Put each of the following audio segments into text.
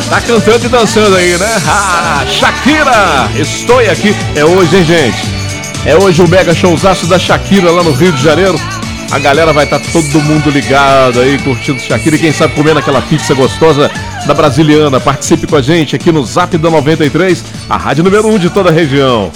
Tá cantando e dançando aí, né? Shakira, estou aqui. É hoje, hein, gente? É hoje o mega showzaço da Shakira lá no Rio de Janeiro. A galera vai estar todo mundo ligado aí, curtindo Shakira e quem sabe comendo aquela pizza gostosa da Brasiliana. Participe com a gente aqui no Zap da 93, a rádio número 1 de toda a região.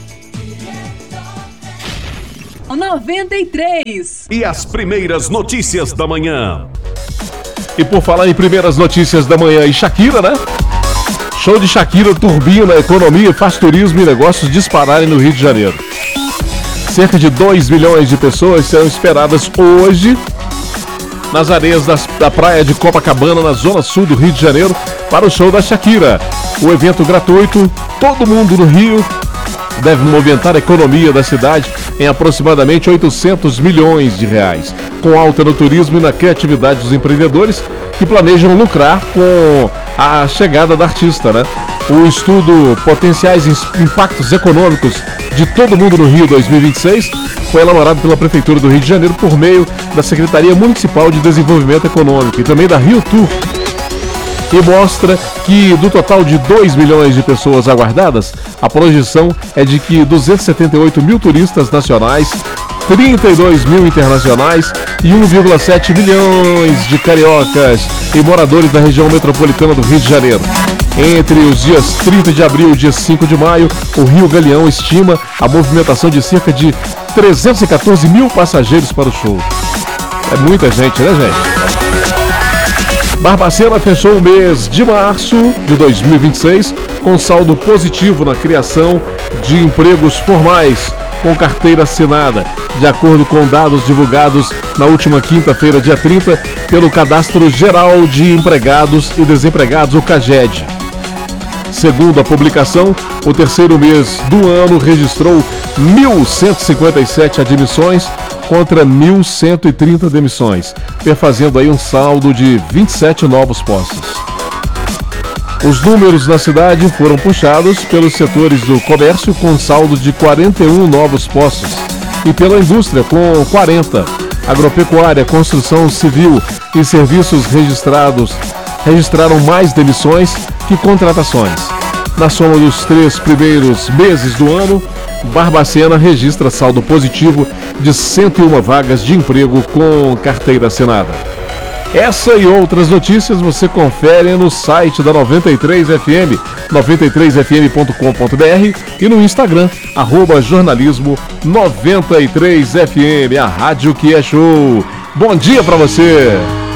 93. E as primeiras notícias da manhã. E por falar em primeiras notícias da manhã e Shakira, né? Show de Shakira turbina a economia, faz turismo e negócios dispararem no Rio de Janeiro. Cerca de 2 milhões de pessoas serão esperadas hoje nas areias da praia de Copacabana, na zona sul do Rio de Janeiro, para o show da Shakira. O evento gratuito, todo mundo no Rio, deve movimentar a economia da cidade em aproximadamente 800 milhões de reais, com alta no turismo e na criatividade dos empreendedores que planejam lucrar com a chegada da artista, né? O estudo Potenciais Impactos Econômicos de Todo Mundo no Rio 2026 foi elaborado pela Prefeitura do Rio de Janeiro por meio da Secretaria Municipal de Desenvolvimento Econômico e também da Rio Tour, e mostra que do total de 2 milhões de pessoas aguardadas, a projeção é de que 278 mil turistas nacionais, 32 mil internacionais e 1,7 milhões de cariocas e moradores da região metropolitana do Rio de Janeiro. Entre os dias 30 de abril e dia 5 de maio, o Rio Galeão estima a movimentação de cerca de 314 mil passageiros para o show. É muita gente, né, gente? Barbacena fechou o mês de março de 2026 com saldo positivo na criação de empregos formais com carteira assinada, de acordo com dados divulgados na última quinta-feira, dia 30, pelo Cadastro Geral de Empregados e Desempregados, o CAGED. Segundo a publicação, o terceiro mês do ano registrou 1.157 admissões contra 1.130 demissões, perfazendo aí um saldo de 27 novos postos. Os números na cidade foram puxados pelos setores do comércio, com saldo de 41 novos postos, e pela indústria, com 40. Agropecuária, construção civil e serviços registraram mais demissões que contratações. Na soma dos 3 primeiros meses do ano, Barbacena registra saldo positivo de 101 vagas de emprego com carteira assinada. Essa e outras notícias você confere no site da 93FM, 93fm.com.br e no Instagram, @jornalismo93FM, a rádio que é show. Bom dia pra você!